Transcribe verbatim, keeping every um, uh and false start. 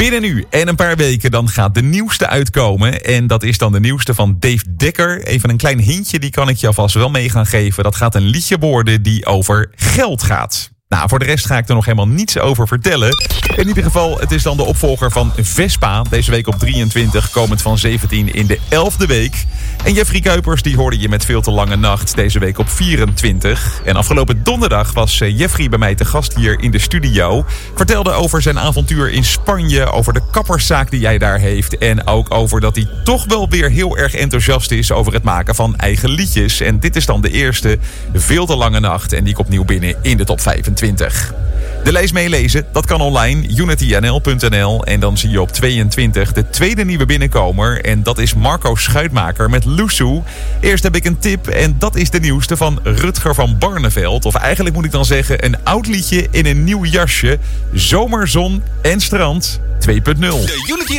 Binnen nu en een paar weken dan gaat de nieuwste uitkomen. En dat is dan de nieuwste van Dave Dekker. Even een klein hintje, die kan ik je alvast wel mee gaan geven. Dat gaat een liedje worden die over geld gaat. Nou, voor de rest ga ik er nog helemaal niets over vertellen. In ieder geval, het is dan de opvolger van Vespa. Deze week op drieëntwintig, komend van zeventien in de elfde week. En Jeffrey Kuipers, die hoorde je met Veel te lange nacht deze week op vierentwintig. En afgelopen donderdag was Jeffrey bij mij te gast hier in de studio. Vertelde over zijn avontuur in Spanje, over de kapperszaak die jij daar heeft. En ook over dat hij toch wel weer heel erg enthousiast is over het maken van eigen liedjes. En dit is dan de eerste, Veel te lange nacht. En die komt nieuw binnen in de top vijfentwintig. De lijst meelezen, dat kan online, unity n l punt n l. En dan zie je op tweeëntwintig de tweede nieuwe binnenkomer. En dat is Marco Schuitmaker met Loesoe. Eerst heb ik een tip en dat is de nieuwste van Rutger van Barneveld. Of eigenlijk moet ik dan zeggen, een oud liedje in een nieuw jasje. Zomerzon en strand twee punt nul.